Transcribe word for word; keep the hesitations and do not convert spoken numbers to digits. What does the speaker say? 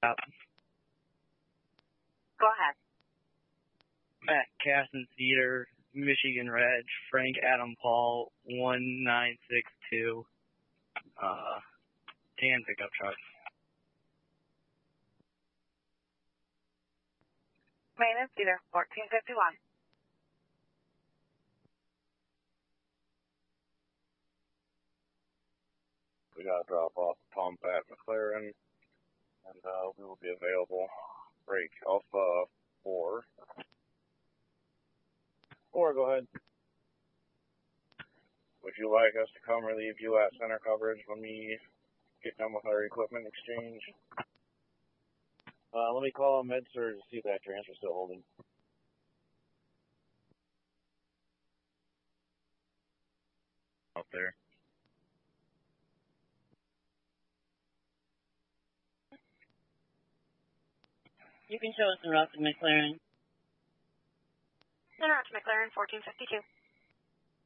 Stop. Go ahead. Matt Casson Cedar, Michigan Reg, Frank Adam Paul, one nine six two, uh, tan pickup truck. Maintenance Cedar, fourteen fifty-one. We got to drop off the pump at McLaren, and uh, we will be available. Break Alpha four. Or go ahead. Would you like us to come relieve you at center coverage when we get done with our equipment exchange? Uh, let me call on MedSurg to see if that transfer's still holding. Out there. You can show us the route to McLaren. En route to McLaren, fourteen fifty-two.